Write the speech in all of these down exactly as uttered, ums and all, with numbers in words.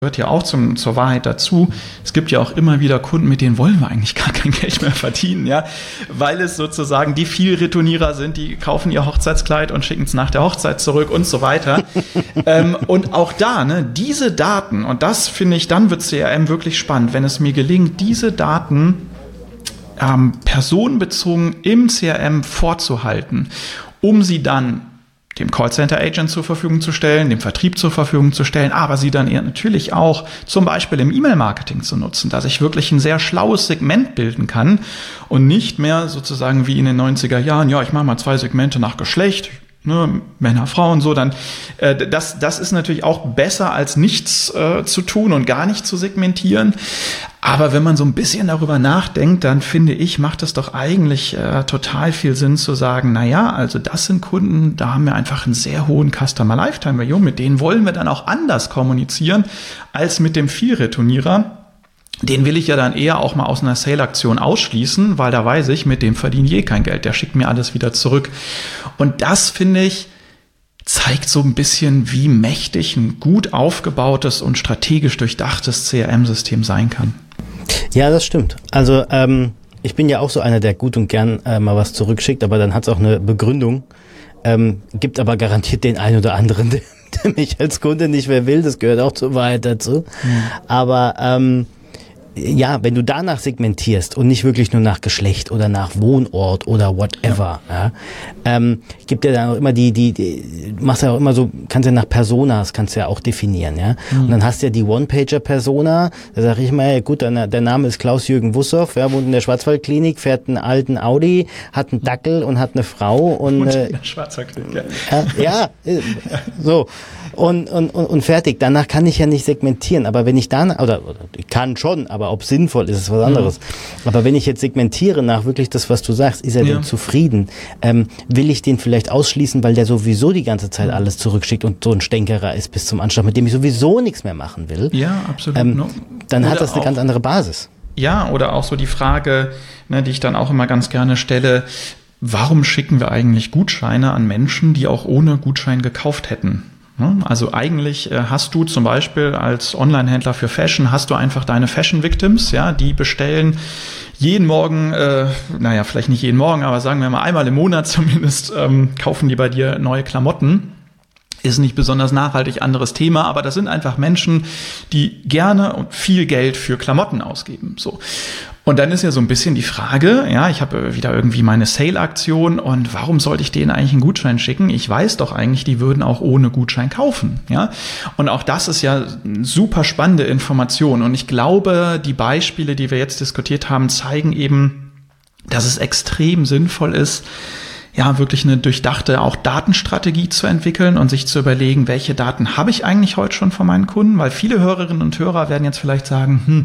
gehört ja auch zum, zur Wahrheit dazu. Es gibt ja auch immer wieder Kunden, mit denen wollen wir eigentlich gar kein Geld mehr verdienen, ja, weil es sozusagen die Vielreturnierer sind, die kaufen ihr Hochzeitskleid und schicken es nach der Hochzeit zurück und so weiter. ähm, und auch da, ne, diese Daten, und das finde ich, dann wird C R M wirklich spannend, wenn es mir gelingt, diese Daten ähm, personenbezogen im C R M vorzuhalten, um sie dann dem Callcenter-Agent zur Verfügung zu stellen, dem Vertrieb zur Verfügung zu stellen, aber sie dann eher natürlich auch zum Beispiel im E-Mail-Marketing zu nutzen, dass ich wirklich ein sehr schlaues Segment bilden kann und nicht mehr sozusagen wie in den neunziger Jahren, ja, ich mache mal zwei Segmente nach Geschlecht, ne, Männer, Frauen, so, dann, äh, das, das ist natürlich auch besser als nichts äh, zu tun und gar nicht zu segmentieren. Aber wenn man so ein bisschen darüber nachdenkt, dann finde ich, macht es doch eigentlich äh, total viel Sinn zu sagen, na ja, also das sind Kunden, da haben wir einfach einen sehr hohen Customer Lifetime Value, mit denen wollen wir dann auch anders kommunizieren als mit dem Vielreturnierer. Den will ich ja dann eher auch mal aus einer Sale-Aktion ausschließen, weil da weiß ich, mit dem verdiene ich eh kein Geld, der schickt mir alles wieder zurück. Und das, finde ich, zeigt so ein bisschen, wie mächtig ein gut aufgebautes und strategisch durchdachtes C R M-System sein kann. Ja, das stimmt. Also ähm, ich bin ja auch so einer, der gut und gern äh, mal was zurückschickt, aber dann hat es auch eine Begründung. Ähm, gibt aber garantiert den einen oder anderen, der, der mich als Kunde nicht mehr will. Das gehört auch zur Wahrheit dazu. Mhm. Aber ähm, ja, wenn du danach segmentierst und nicht wirklich nur nach Geschlecht oder nach Wohnort oder whatever, ja, ja ähm, gibt ja dann auch immer die, die, die, machst ja auch immer so, kannst ja nach Personas, kannst ja auch definieren, ja. Mhm. Und dann hast du ja die One-Pager-Persona, da sag ich mal, gut, der, der Name ist Klaus-Jürgen Wussow, ja, wohnt in der Schwarzwaldklinik, fährt einen alten Audi, hat einen Dackel und hat eine Frau und, und äh, in der Schwarzwaldklinik, ja. Ja, ja, so. Und, und, und, und fertig. Danach kann ich ja nicht segmentieren. Aber wenn ich dann, oder, oder ich kann schon, aber ob sinnvoll ist, ist was anderes. Mhm. Aber wenn ich jetzt segmentiere nach wirklich das, was du sagst, ist er ja. denn zufrieden? Ähm, will ich den vielleicht ausschließen, weil der sowieso die ganze Zeit alles zurückschickt und so ein Stänkerer ist bis zum Anschlag, mit dem ich sowieso nichts mehr machen will? Ja, absolut. Ähm, no. Dann oder hat das eine auch, ganz andere Basis. Ja, oder auch so die Frage, ne, die ich dann auch immer ganz gerne stelle, warum schicken wir eigentlich Gutscheine an Menschen, die auch ohne Gutschein gekauft hätten? Also eigentlich hast du zum Beispiel als Online-Händler für Fashion, hast du einfach deine Fashion-Victims, ja, die bestellen jeden Morgen, äh, naja, vielleicht nicht jeden Morgen, aber sagen wir mal einmal im Monat zumindest, ähm, kaufen die bei dir neue Klamotten. Ist nicht besonders nachhaltig, anderes Thema, aber das sind einfach Menschen, die gerne und viel Geld für Klamotten ausgeben. So. Und dann ist ja so ein bisschen die Frage, ja, ich habe wieder irgendwie meine Sale-Aktion und warum sollte ich denen eigentlich einen Gutschein schicken? Ich weiß doch eigentlich, die würden auch ohne Gutschein kaufen, ja. Und auch das ist ja eine super spannende Information. Und ich glaube, die Beispiele, die wir jetzt diskutiert haben, zeigen eben, dass es extrem sinnvoll ist, ja, wirklich eine durchdachte auch Datenstrategie zu entwickeln und sich zu überlegen, welche Daten habe ich eigentlich heute schon von meinen Kunden? Weil viele Hörerinnen und Hörer werden jetzt vielleicht sagen, hm,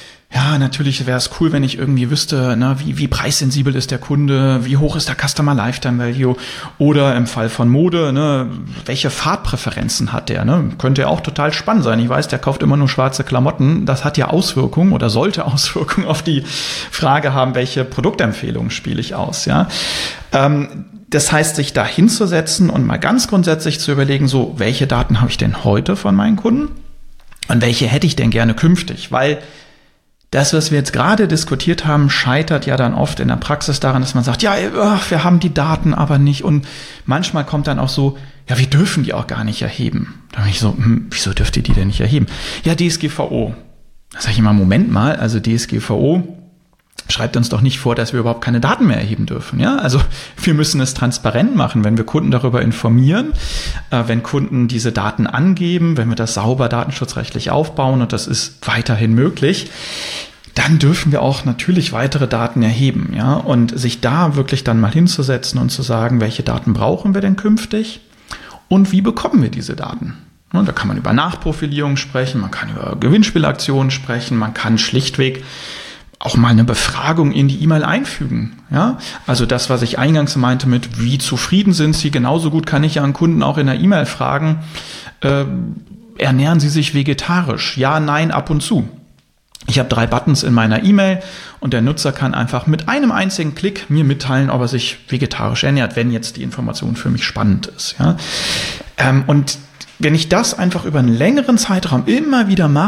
ja, natürlich wäre es cool, wenn ich irgendwie wüsste, ne, wie, wie preissensibel ist der Kunde, wie hoch ist der Customer Lifetime Value oder im Fall von Mode, ne, welche Farbpräferenzen hat der, ne? Könnte ja auch total spannend sein. Ich weiß, der kauft immer nur schwarze Klamotten. Das hat ja Auswirkungen oder sollte Auswirkungen auf die Frage haben, welche Produktempfehlungen spiele ich aus, ja? Ähm, das heißt, sich da hinzusetzen und mal ganz grundsätzlich zu überlegen, so, welche Daten habe ich denn heute von meinen Kunden und welche hätte ich denn gerne künftig? Weil das, was wir jetzt gerade diskutiert haben, scheitert ja dann oft in der Praxis daran, dass man sagt, ja, wir haben die Daten aber nicht. Und manchmal kommt dann auch so, ja, wir dürfen die auch gar nicht erheben. Da bin ich so, hm, wieso dürft ihr die denn nicht erheben? Ja, D S G V O. Da sage ich immer, Moment mal, also D S G V O schreibt uns doch nicht vor, dass wir überhaupt keine Daten mehr erheben dürfen. Ja, also wir müssen es transparent machen, wenn wir Kunden darüber informieren, äh, wenn Kunden diese Daten angeben, wenn wir das sauber datenschutzrechtlich aufbauen und das ist weiterhin möglich, dann dürfen wir auch natürlich weitere Daten erheben. Ja, und sich da wirklich dann mal hinzusetzen und zu sagen, welche Daten brauchen wir denn künftig und wie bekommen wir diese Daten? Ja, da kann man über Nachprofilierung sprechen, man kann über Gewinnspielaktionen sprechen, man kann schlichtweg auch mal eine Befragung in die E-Mail einfügen. Ja, also das, was ich eingangs meinte mit, wie zufrieden sind Sie, genauso gut kann ich ja einen Kunden auch in der E-Mail fragen, äh, ernähren Sie sich vegetarisch? Ja, nein, ab und zu. Ich habe drei Buttons in meiner E-Mail und der Nutzer kann einfach mit einem einzigen Klick mir mitteilen, ob er sich vegetarisch ernährt, wenn jetzt die Information für mich spannend ist. Ja, ähm, und wenn ich das einfach über einen längeren Zeitraum immer wieder mache,